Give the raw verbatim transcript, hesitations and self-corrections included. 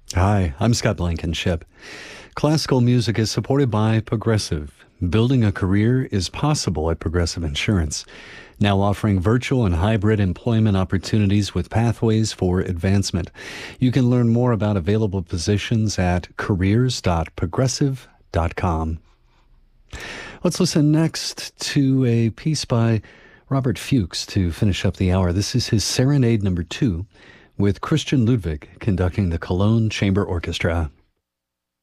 Hi, I'm Scott Blankenship. Classical music is supported by Progressive. Building a career is possible at Progressive Insurance, now offering virtual and hybrid employment opportunities with pathways for advancement. You can learn more about available positions at careers dot progressive dot com. Let's listen next to a piece by Robert Fuchs to finish up the hour. This is his Serenade number two, with Christian Ludwig conducting the Cologne Chamber Orchestra.